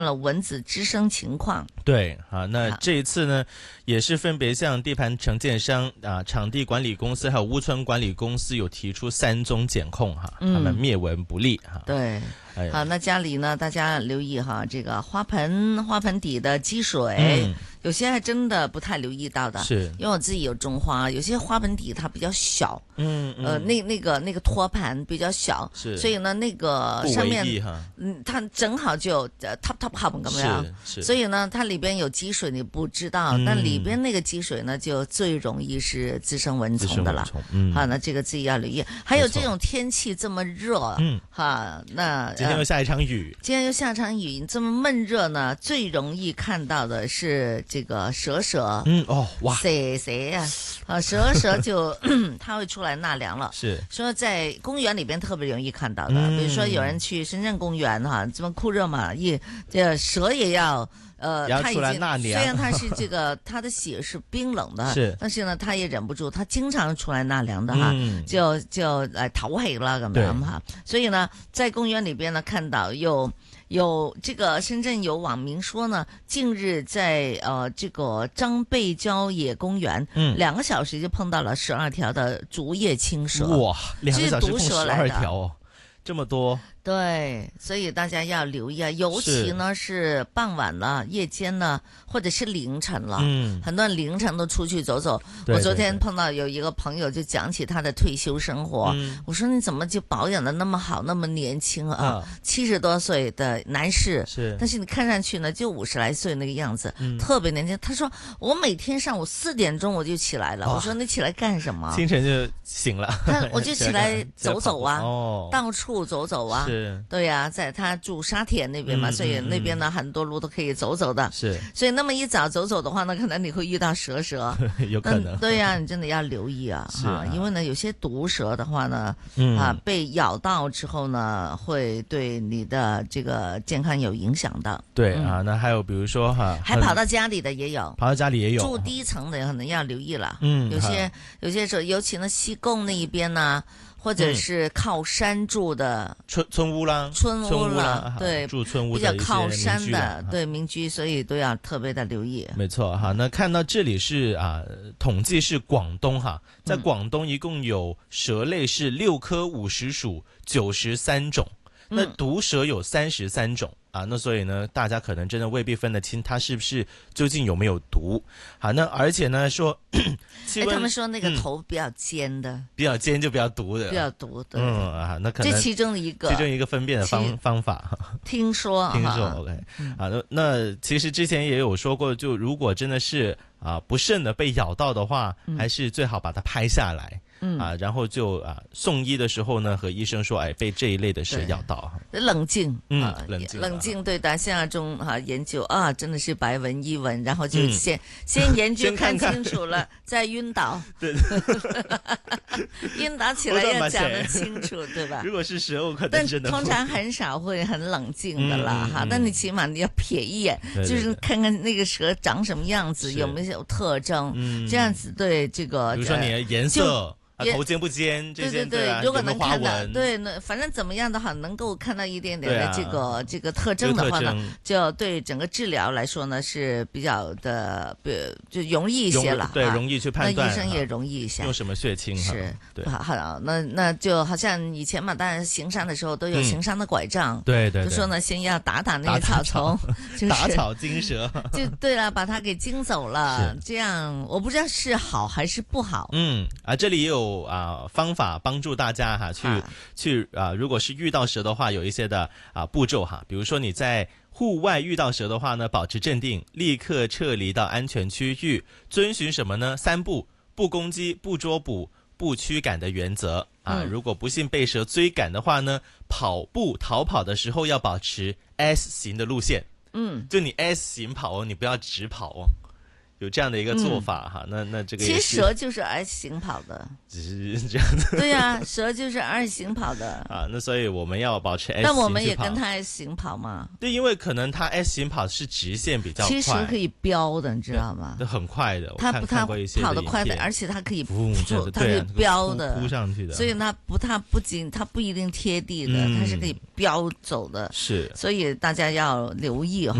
了蚊子滋生情况。 对啊，那这一次呢，也是分别向地盘承建商啊、场地管理公司还有屋村管理公司有提出3宗检控哈，他们灭蚊不力哈。 对。好，那家里呢，大家留意哈，这个花盆底的积水，有些还真的不太留意到的。 是， 因为我自己有种花，有些花盆底它比较小，那个托盘比较小， 是， 所以呢，那个上面，它正好就top 咁樣， 是， 所以呢，它里邊有積水你不知道，但里邊那個積水呢，就最容易是滋生蚊蟲的啦。好，那這個自己要留意。還有這種天氣這麼熱，哈，那今天又下一場雨， 你這麼悶熱呢，最容易看到的是這個蛇， 哇， 蛇啊，蛇就它會出來納涼了。 是， 說在公園裏邊特別容易看到的，比如說有人去深圳公園哈，這麼酷熱嘛，這蛇也要。 它已經雖然它是這個它的血是冰冷的，但是呢，它也忍不住，它經常出來納涼的哈，就來唞氣啦咁樣哈。所以呢，在公園裏邊呢，看到有這個深圳有網民說呢，近日在這個張貝郊野公園，2個小時就碰到了12條的竹葉青蛇， 哇，2個小時碰12條哦，這麼多。 對，所以大家要留意啊，尤其呢是傍晚了、夜間呢，或者是凌晨了，很多人凌晨都出去走走。我昨天碰到有一個朋友就講起他的退休生活，我說你怎麼就保養得那麼好，那麼年輕啊？70多歲的男士，但是你看上去呢就50來歲那個樣子，特別年輕。他說我每天上午4點鐘我就起來了。我說你起來幹什麼？ 清晨就醒了。 我就起來走走啊，到處走走啊。對呀，在他住沙田那邊嘛，所以那邊呢很多路都可以走走的。是，所以那麼一早走走的話呢，可能你會遇到蛇， 有可能。 對呀，你真的要留意啊，因為呢有些毒蛇的話呢，被咬到之後呢，會對你的這個健康有影響的。 對啊，那還有比如說還跑到家裡的也有，住低層的可能要留意了。有些時候，尤其呢西貢那一邊呢。或者是靠山住的村屋啦， 对， 住村屋比較靠山的，對民居，所以都要特別的留意。 沒錯哈，那看到這裡是統計是廣東哈，在廣東一共有蛇類是6科50屬93種，那毒蛇有33種。那所以呢，大家可能真的未必分得清它是不是究竟有沒有毒。好，那而且呢說， 他們說那個頭比較尖的， 比較尖就比較毒的， 比較毒的。 那可能這其中一個分辨的方法。 聽說 OK。那其實之前也有說過，就如果真的是不慎的被咬到的話，還是最好把它拍下來。然後就送醫的時候呢，和醫生說，被這一類的蛇咬到。 冷靜， 冷靜對待現在中研究真的是白文一文，然後就先研究看清楚了，再暈倒。對，暈倒起來要講得清楚，對吧？ 如果是蛇，我可能真的。 但通常很少會很冷靜的啦，但你起碼你要瞥一眼，就是看看那個蛇長什麼樣子，有沒有特徵，這樣子對這個。 比如說你的顏色。頭尖不尖？ 對，如果能看到，對，反正怎麼樣的話，能夠看到一點點的這個特徵的話呢，就對整個治療來說呢是比較的，就容易一些了。 對，容易去判斷。 那醫生也容易一些。 用什麼血清？ 是，對，好，那就好像以前嘛，當然行山的時候都有行山的拐杖。 對， 就說呢，先要打那些草叢， 打草驚蛇。就對了，把它給驚走了，這樣我不知道是好還是不好。 這裡也有。方法幫助大家去如果是遇到蛇的話，有一些的步驟哈，比如說你在戶外遇到蛇的話呢，保持鎮定，立刻撤離到安全區域，遵循什麼呢？3不：不攻擊、不捉捕、不驅趕的原則如果不幸被蛇追趕的話呢，逃跑的時候要保持 S 型的路線。就你 S 型跑你不要直跑有这样的一个做法哈。那这个其實蛇就是 S 型跑的， 只是這樣的。 對呀，蛇就是 S 型跑的啊。那所以我們要保持 S 型。 但我們也跟他 S 型跑嘛。 對，因為可能他 S 型跑是直線比較快， 其實可以飆的，你知道嗎？ 很快的， 他跑得快的，而且他可以它可以飆的， 撲上去的。 所以它不一定貼地的，它是可以飆走的。 是， 所以大家要留意哈。